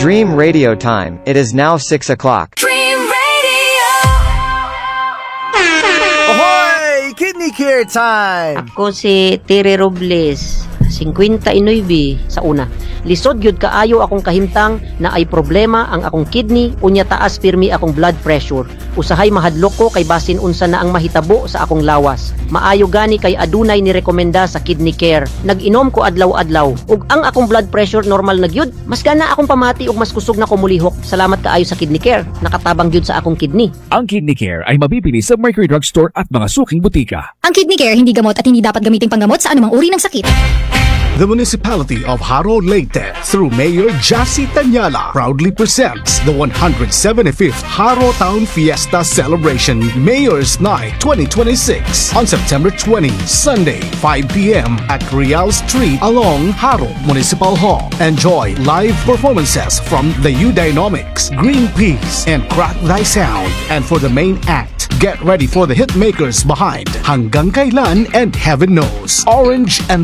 Dream Radio time. It is now 6 o'clock. Dream Radio! Ahoy! Kidney Care time! Ako si Tere Robles, 59 sa una. Lisod gyud kaayo akong kahimtang na ay problema ang akong kidney unya taas pirmi akong blood pressure. Usahay mahadlok ko kay basin unsa na ang mahitabo sa akong lawas. Maayo gani kay adunay ni rekomenda sa Kidney Care. Nag-inom ko adlaw-adlaw ug ang akong blood pressure normal na gyud. Mas gana akong pamati ug mas kusog na ko mulihok. Salamat kaayo sa Kidney Care. Nakatabang gyud sa akong kidney. Ang Kidney Care ay mabibili sa Mercury Drugstore at mga suking butika. Ang Kidney Care hindi gamot at hindi dapat gamitin panggamot sa anumang uri ng sakit. The Municipality of Haro, Leyte, through Mayor Jassy Tanyala, proudly presents the 175th Haro Town Fiesta Celebration Mayor's Night 2026 on September 20, Sunday, 5 p.m. at Real Street along Haro Municipal Hall. Enjoy live performances from the U-Dynamics, Greenpeace, and Crack Thy Sound. And for the main act, get ready for the hit makers behind Hanggang Kailan and Heaven Knows, Orange and